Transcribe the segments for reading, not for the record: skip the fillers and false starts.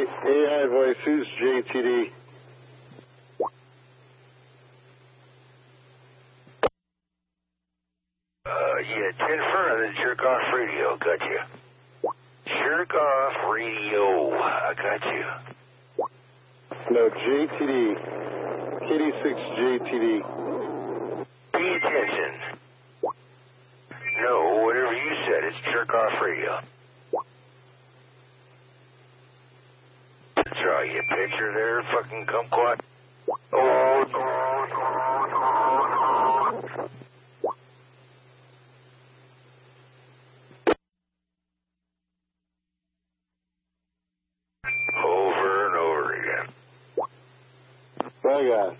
AI voice, who's JTD? Yeah, Jennifer on the Jerk Off Radio, got you. Jerk Off Radio, I got you. No, JTD. KD6 JTD. Pay attention. No, whatever you said, it's Jerk Off Radio. Draw you a picture there, fucking kumquat. Oh, over and over again. My God.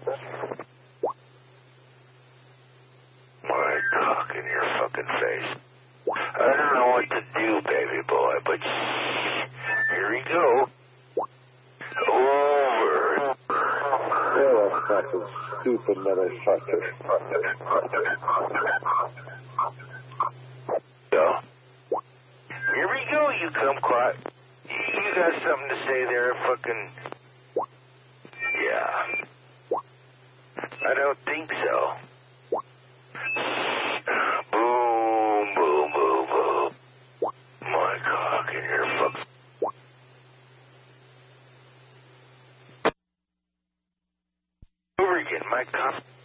My cock in your fucking face. I don't know what to do, baby boy, but here we go. Over. What a fucking stupid motherfucker. So, here we go, you kumquat. You got something to say there, fucking... Yeah. I don't think so. Boom, boom, boom, boom. My cock in your fuck. Over again, my cock.